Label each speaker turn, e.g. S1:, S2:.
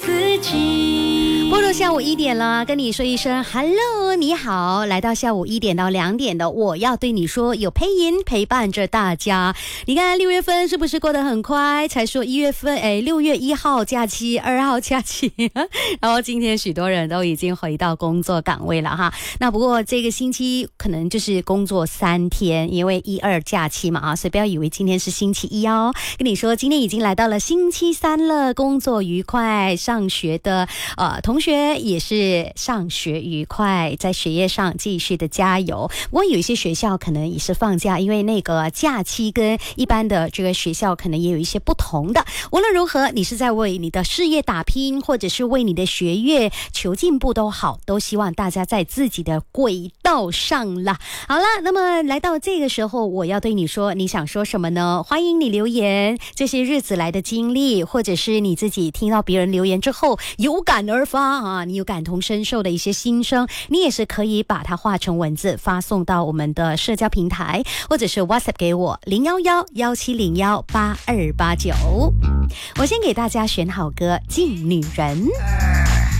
S1: 自己。
S2: 不如下午1点了，跟你说一声 Hello， 你好，来到下午1点到2点的，我要对你说，有配音陪伴着大家。你看6月份是不是过得很快？才说6月1号假期，2号假期，然后今天许多人都已经回到工作岗位了哈。那不过这个星期可能就是工作3天，因为1、2假期嘛啊，所以不要以为今天是星期1哦。跟你说，今天已经来到了星期3了，工作愉快，上学的同学也是上学愉快，在学业上继续的加油。不过有一些学校可能也是放假，因为那个假期跟一般的这个学校可能也有一些不同的。无论如何，你是在为你的事业打拼，或者是为你的学业求进步都好，都希望大家在自己的轨道上了。好了，那么来到这个时候，我要对你说，你想说什么呢？欢迎你留言，这些日子来的经历，或者是你自己听到别人留言之后有感而发啊，你有感同身受的一些心声，你也是可以把它化成文字发送到我们的社交平台，或者是 WhatsApp 给我011-1701-8289。我先给大家选好歌《敬女人》。